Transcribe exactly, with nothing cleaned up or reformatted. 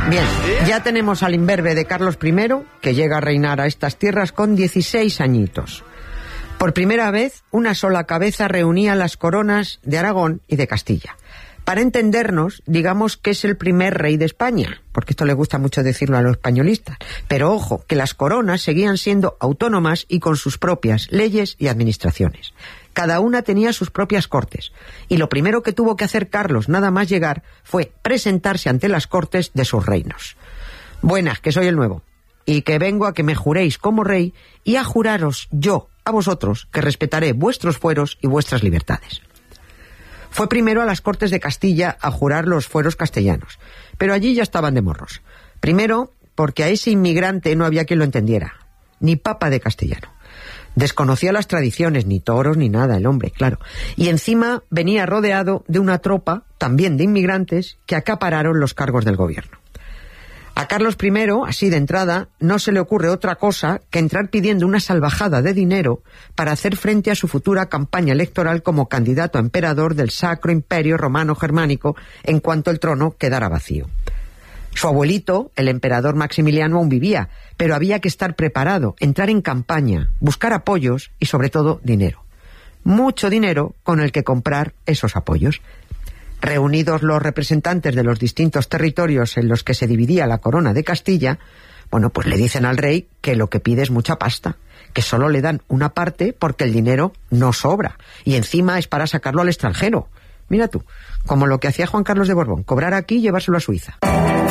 Bien, ya tenemos al imberbe de Carlos primero, que llega a reinar a estas tierras con dieciséis añitos. Por primera vez, una sola cabeza reunía las coronas de Aragón y de Castilla. Para entendernos, digamos que es el primer rey de España, porque esto le gusta mucho decirlo a los españolistas. Pero ojo, que las coronas seguían siendo autónomas y con sus propias leyes y administraciones. Cada una tenía sus propias cortes. Y lo primero que tuvo que hacer Carlos, nada más llegar, fue presentarse ante las cortes de sus reinos. Buenas, que soy el nuevo, y que vengo a que me juréis como rey y a juraros yo, a vosotros, que respetaré vuestros fueros y vuestras libertades. Fue primero a las Cortes de Castilla a jurar los fueros castellanos, pero allí ya estaban de morros. Primero, porque a ese inmigrante no había quien lo entendiera, ni papa de castellano. Desconocía las tradiciones, ni toros, ni nada, el hombre, claro. Y encima venía rodeado de una tropa, también de inmigrantes, que acapararon los cargos del gobierno. A Carlos primero, así de entrada, no se le ocurre otra cosa que entrar pidiendo una salvajada de dinero para hacer frente a su futura campaña electoral como candidato a emperador del Sacro Imperio Romano Germánico en cuanto el trono quedara vacío. Su abuelito, el emperador Maximiliano, aún vivía, pero había que estar preparado, entrar en campaña, buscar apoyos y sobre todo dinero. Mucho dinero con el que comprar esos apoyos. Reunidos los representantes de los distintos territorios en los que se dividía la corona de Castilla, bueno, pues le dicen al rey que lo que pide es mucha pasta, que solo le dan una parte porque el dinero no sobra, y encima es para sacarlo al extranjero. Mira tú, como lo que hacía Juan Carlos de Borbón, cobrar aquí y llevárselo a Suiza.